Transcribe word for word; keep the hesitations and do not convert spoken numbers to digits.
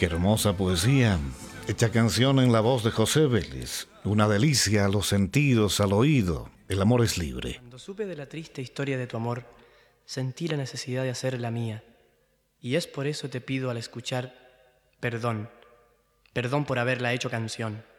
Qué hermosa poesía, hecha canción en la voz de José Vélez. Una delicia a los sentidos, al oído. El amor es libre. Cuando supe de la triste historia de tu amor, sentí la necesidad de hacer la mía. Y es por eso te pido al escuchar, perdón, perdón por haberla hecho canción.